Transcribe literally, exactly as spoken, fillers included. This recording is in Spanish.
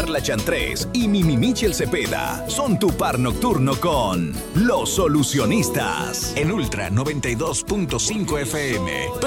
Carla Chantrés y Mimi Michel Cepeda son tu par nocturno con Los Solucionistas en Ultra noventa y dos punto cinco F M.